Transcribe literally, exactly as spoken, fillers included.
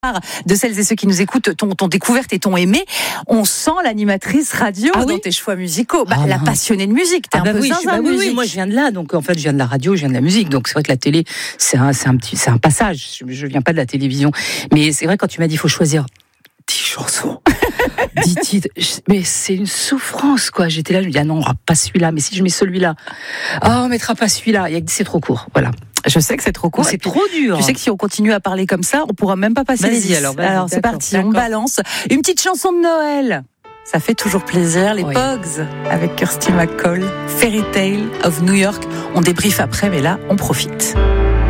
De celles et ceux qui nous écoutent t'ont, t'ont découverte et t'ont aimé. On sent l'animatrice radio ah dans oui tes choix musicaux. Bah, ah la non. passionnée de musique. T'es ah un bah peu oui, zinzin bah de oui, musique. oui, moi je viens de là, donc en fait je viens de la radio, je viens de la musique, donc c'est vrai que la télé, c'est un, c'est un petit, c'est un passage. Je, je viens pas de la télévision, mais c'est vrai quand tu m'as dit il faut choisir dix chansons, dix titres, mais c'est une souffrance quoi. J'étais là, je me dis ah non, on aura pas celui-là, mais si je mets celui-là, oh on mettra pas celui-là, c'est trop court, voilà. Je sais que c'est trop court. C'est trop dur. Tu sais que si on continue à parler comme ça, on pourra même pas passer Vas-y, les dix. alors, vas-y, alors c'est d'accord, parti, d'accord. on balance. Une petite chanson de Noël. Ça fait toujours plaisir. Les Oui. Pogs avec Kirsty MacColl, Fairy Tale of New York. On débriefe après, mais là, on profite.